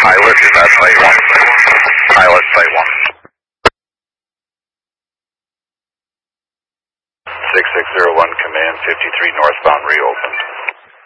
Pilot, is that Site 1? Pilot, Site 1. 6601, command 53 northbound, reopen.